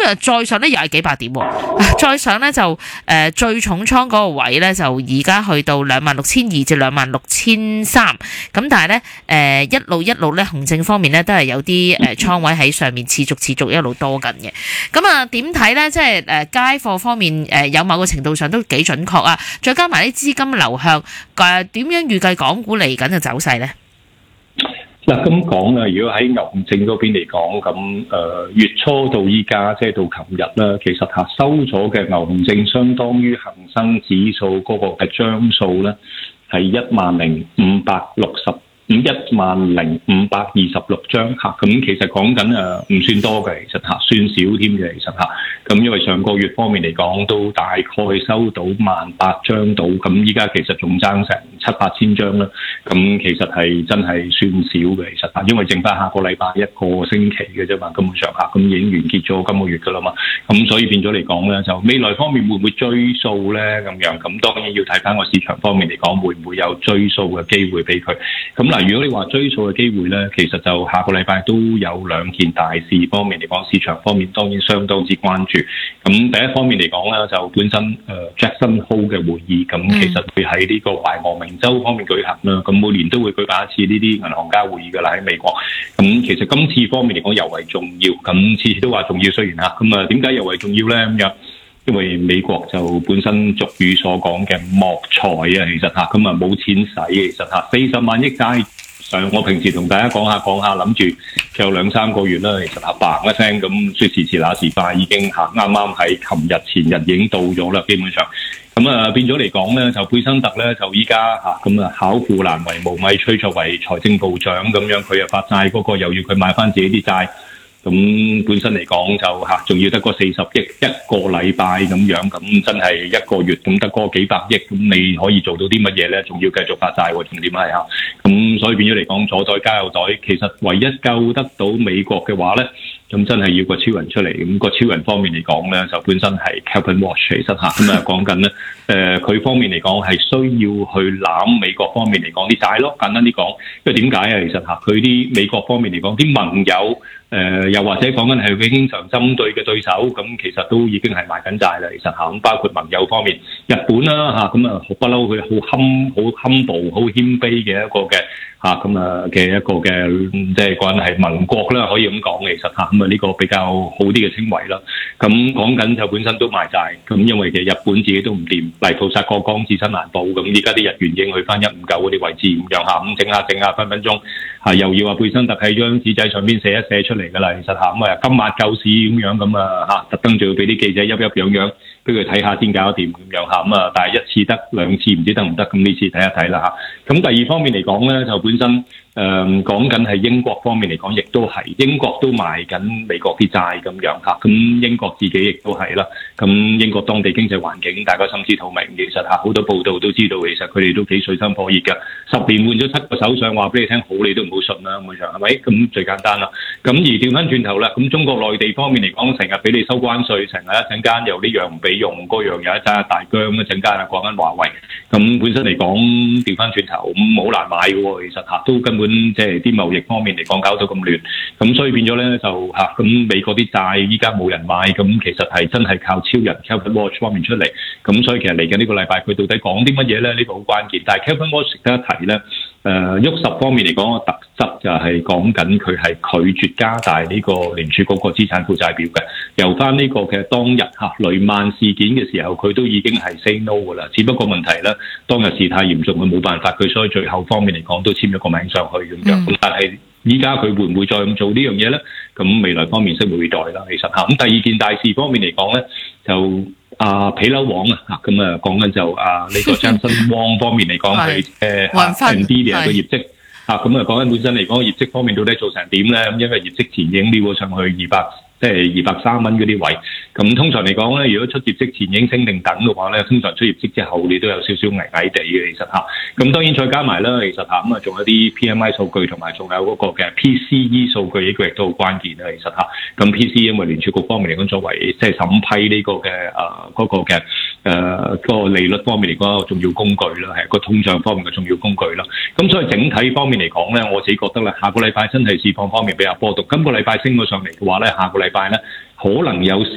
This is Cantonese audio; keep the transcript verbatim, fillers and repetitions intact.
啊再上咧又係幾百點喎，再上咧就誒、呃、最重倉嗰個位咧就而家去到兩萬六千二至兩萬六千三，咁但係咧誒一路一路咧熊證方面咧都係有啲誒倉位喺上面持續持續一路多緊嘅，咁啊點睇咧？即係誒街貨方面誒有某個程度上都幾準確啊，再加埋啲資金流向，誒點樣預計港股嚟緊嘅走勢咧？ 嗱咁講啦，如果喺牛證嗰邊嚟講，咁誒月初到依家，即係到琴日啦，其實嚇收咗嘅牛證相當於恒生指數嗰個嘅張數咧，係一萬零五百六十五一萬零五百二十六張嚇，咁其實講緊誒唔算多嘅，其實嚇算少添嘅，其實嚇。咁因為上個月方面嚟講，都大概收到萬八張到，咁依家其實仲爭成七八千張啦。咁其實係真係算少嘅，其實嚇，因為剩翻下個禮拜一個星期嘅啫嘛，根本上嚇，咁已經完結咗今個月噶啦嘛。咁所以變咗嚟講咧，就未來方面會唔會追數咧？咁樣咁當然要睇翻個市場方面嚟講，會唔會有追數嘅機會俾佢？咁嗱，如果你話追數嘅機會咧，其實就下個禮拜都有兩件大事方面嚟講，市場方面當然相當之關注。咁第一方面嚟講咧，就本身誒、呃、Jackson Hole 嘅會議，咁其實會喺呢個懷俄明州方面舉行啦。咁每年都會舉辦一次呢啲銀行家會議㗎啦，喺美國。咁其實今次方面嚟講尤為重要，咁次次都話重要，雖然嚇，咁啊點解尤為重要咧？咁樣因為美國就本身俗語所講嘅莫財啊，其實嚇，咁啊冇錢使，其實嚇四十萬億債。上我平時同大家講下講下，諗住有兩三個月啦，其實嚇嘭一聲咁，說時遲那時快，已經嚇啱啱喺琴日前日已經到咗啦，基本上咁啊變咗嚟講咧，就貝生特咧就依家嚇咁啊巧婦難為無米炊，作為財政部長咁樣，佢又發債嗰個又要佢買翻自己啲債。咁本身嚟講就嚇，仲要得個四十億一個禮拜咁樣，咁真係一個月咁得個幾百億，咁你可以做到啲乜嘢咧？仲要繼續發債喎，重點係嚇。咁所以變咗嚟講，左袋加右袋，其實唯一救得到美國嘅話咧，咁真係要個超人出嚟。咁個超人方面嚟講咧，就本身係 Kevin Warsh 其實嚇，咁啊講緊咧，誒佢方面嚟講係需要去攬美國方面嚟講啲債咯。簡單啲講，因為點解啊？其實嚇佢啲美國方面嚟講啲盟友。誒、呃、又或者講緊係佢經常針對嘅對手，咁其實都已經係賣緊債啦。其實嚇，咁包括盟友方面，日本啦嚇，咁啊不嬲佢好堪好 humble 好謙卑嘅一個嘅嚇，咁啊嘅一個嘅即係講緊係盟國啦，可以咁講。其實嚇，咁啊呢個比較好啲嘅稱謂啦。咁講緊就本身都賣債，咁因為其實日本自己都唔掂，泥菩薩過江自身難保。咁而家啲日元已經去翻一五九嗰啲位置咁樣嚇，咁整下整下分分鐘嚇又要話貝生特喺張紙仔上邊寫一寫出嚟㗎啦。其實嚇咁啊金馬救市咁樣咁啊嚇，特登仲要俾啲記者鬱鬱樣樣俾佢睇下先搞掂咁樣嚇，咁啊但係一次得兩次唔知得唔得，咁呢次睇一睇啦嚇。咁第二方面嚟講咧，就本身誒講緊係英國方面嚟講，亦都係英國都賣緊美國啲債咁樣嚇，咁英國自己亦都係啦。咁英國當地經濟環境大家心知肚明，其實嚇好多報道都知道，其實佢哋都幾水深火熱㗎。十年換咗七個首相，話俾你聽好你都唔好信啦，咁樣係咪？咁最簡單啦。咁而調翻轉頭啦，咁中國內地方面嚟講，成日俾你收關稅，成日一陣間又呢樣唔俾用，嗰樣又一陣間大疆，一陣間啊講緊華為。咁本身嚟講調翻轉頭咁好難買嘅喎，其實嚇都根本即係啲貿易方面嚟講搞到咁亂，咁所以變咗咧就嚇咁美國啲債依家冇人買，咁其實係真係靠超人 Kevin Warsh 方面出嚟，咁所以其實嚟緊呢個禮拜佢到底講啲乜嘢咧？呢個好關鍵。但係 Kevin Warsh 值得一提咧，誒沃什方面嚟講個特質就係講緊佢係拒絕加大呢個聯儲局個資產負債表嘅。由翻呢個嘅當日嚇雷曼事件嘅時候，佢都已經係 say no 㗎啦。只不過問題咧，當日事態嚴重，佢冇辦法，佢所以最後方面嚟講都簽咗個名上去咁樣。咁、嗯、但係依家佢會唔會再咁做呢樣嘢咧？咁未來方面拭目以待啦。其實嚇咁第二件大事方面嚟講咧，就啊皮樓王啊嚇咁啊講緊就啊呢個 Jensen Huang 方面嚟講佢誒 Nvidia 嘅業績嚇咁啊講緊本身嚟講業績方面到底做成點咧？咁因為業績前已經撩咗上去二百。即係二百三蚊嗰啲位，咁通常嚟講咧，如果出業績前應升定等嘅話咧，通常出業績之後你都有少少危危地嘅，其實嚇。咁當然再加埋啦，其實嚇咁啊，仲有啲 P M I 數據同埋仲有嗰個嘅 P C E 數據，呢個亦都好關鍵啦，其實嚇。咁 P C E 因為聯儲局方面嚟講，作為即係審批呢個嘅誒嗰個嘅誒個利率方面嚟講，一個重要工具啦，係個通脹方面嘅重要工具啦。咁所以整體方面嚟講咧，我自己覺得咧，下個禮拜真係市況方面比較波動。今個禮拜升咗上嚟嘅話咧，下個禮拜咧可能有